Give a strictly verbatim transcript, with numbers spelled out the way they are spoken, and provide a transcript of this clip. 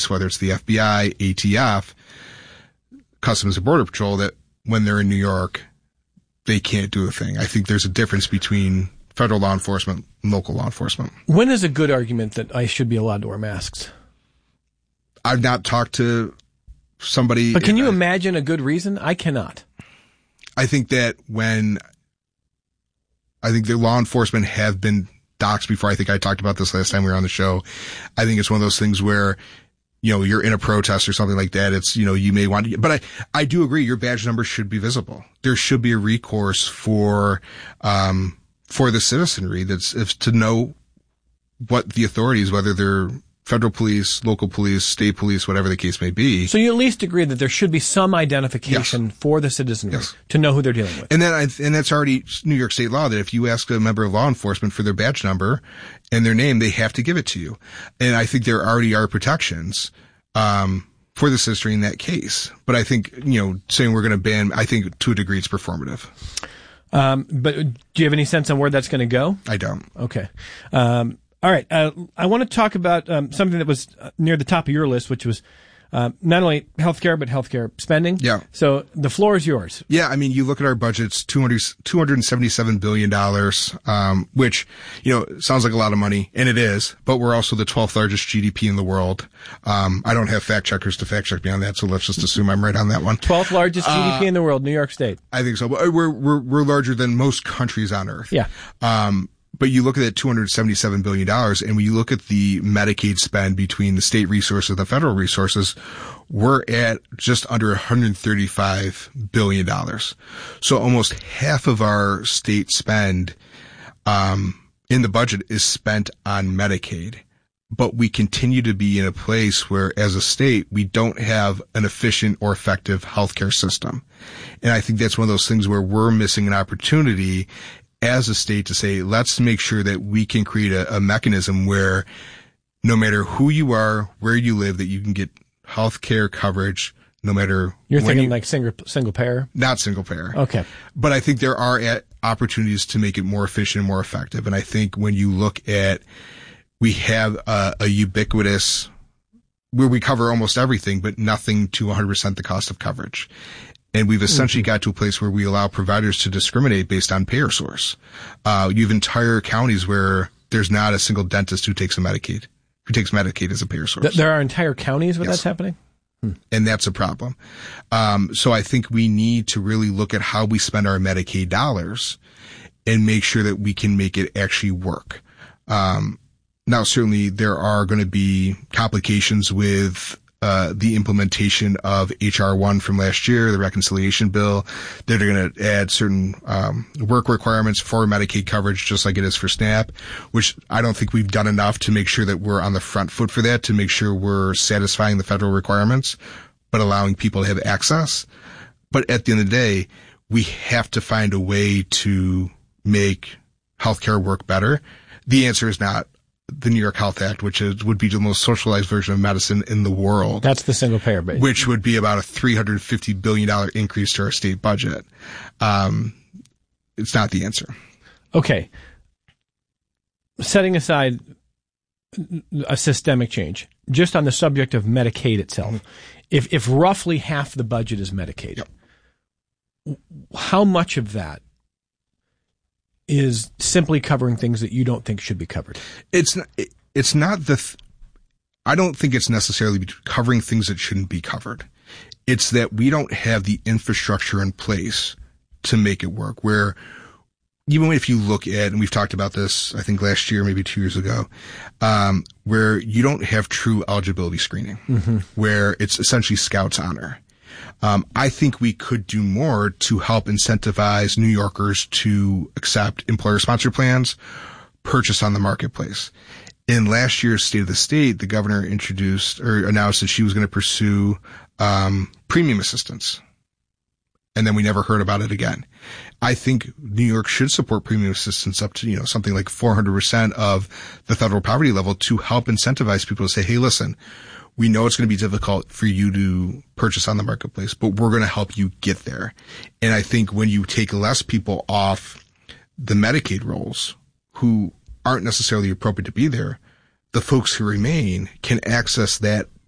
whether it's the F B I, A T F, Customs and Border Patrol, that when they're in New York, they can't do a thing. I think there's a difference between federal law enforcement and local law enforcement. When is a good argument that I should be allowed to wear masks? I've not talked to somebody. But can you I, imagine a good reason? I cannot. I think that when, I think the law enforcement have been doxxed before. I think I talked about this last time we were on the show. I think it's one of those things where, you know, you're in a protest or something like that. It's, you know, you may want to, but I, I do agree your badge number should be visible. There should be a recourse for, um, for the citizenry that's, if to know what the authorities, whether they're federal police, local police, state police, whatever the case may be. So you at least agree that there should be some identification yes. for the citizenry yes. to know who they're dealing with. And then, I, and that's already New York state law that if you ask a member of law enforcement for their badge number and their name, they have to give it to you. And I think there already are protections, um, for the citizenry in that case. But I think, you know, saying we're going to ban, I think to a degree it's performative. Um, but do you have any sense on where that's going to go? I don't. Okay. Um, All right. Uh, I want to talk about um, something that was near the top of your list, which was uh, not only healthcare, but healthcare spending. Yeah. So the floor is yours. Yeah. I mean, you look at our budgets, two hundred, two hundred seventy-seven billion dollars, um, which, you know, sounds like a lot of money, and it is, but we're also the twelfth largest G D P in the world. Um, I don't have fact checkers to fact check me on that, so let's just assume I'm right on that one. twelfth largest G D P uh, in the world, New York State. I think so. But we're, we're, we're larger than most countries on earth. Yeah. Um, But you look at that two hundred seventy-seven billion dollars, and when you look at the Medicaid spend between the state resources and the federal resources, we're at just under one hundred thirty-five billion dollars. So almost half of our state spend um, in the budget is spent on Medicaid. But we continue to be in a place where, as a state, we don't have an efficient or effective healthcare system. And I think that's one of those things where we're missing an opportunity as a state to say, let's make sure that we can create a, a mechanism where no matter who you are, where you live, that you can get health care coverage, no matter. You're thinking you, like single, single payer? Not single payer. Okay. But I think there are at opportunities to make it more efficient and more effective. And I think when you look at, we have a, a ubiquitous, where we cover almost everything, but nothing to one hundred percent the cost of coverage. And we've essentially mm-hmm. got to a place where we allow providers to discriminate based on payer source. Uh, you have entire counties where there's not a single dentist who takes a Medicaid, who takes Medicaid as a payer source. There are entire counties where yes. that's happening? Hmm. And that's a problem. Um, so I think we need to really look at how we spend our Medicaid dollars and make sure that we can make it actually work. Um, now, certainly there are going to be complications with Uh, the implementation of H R one from last year, the reconciliation bill. They're going to add certain um, work requirements for Medicaid coverage, just like it is for SNAP, which I don't think we've done enough to make sure that we're on the front foot for that, to make sure we're satisfying the federal requirements, but allowing people to have access. But at the end of the day, we have to find a way to make healthcare work better. The answer is not the New York Health Act, which is, would be the most socialized version of medicine in the world. That's the single payer base. Which would be about a three hundred fifty billion dollars increase to our state budget. Um, it's not the answer. Okay. Setting aside a systemic change, just on the subject of Medicaid itself, mm-hmm. if, if roughly half the budget is Medicaid, yep. how much of that is simply covering things that you don't think should be covered? It's not, it's not the, th- I don't think it's necessarily covering things that shouldn't be covered. It's that we don't have the infrastructure in place to make it work, where even if you look at, and we've talked about this, I think last year, maybe two years ago, um, where you don't have true eligibility screening, mm-hmm. where it's essentially Scout's honor. Um, I think we could do more to help incentivize New Yorkers to accept employer-sponsored plans, purchase on the marketplace. In last year's State of the State, the governor introduced or announced that she was going to pursue um, premium assistance. And then we never heard about it again. I think New York should support premium assistance up to, you know, something like four hundred percent of the federal poverty level to help incentivize people to say, hey, listen, we know it's going to be difficult for you to purchase on the marketplace, but we're going to help you get there. And I think when you take less people off the Medicaid rolls who aren't necessarily appropriate to be there, the folks who remain can access that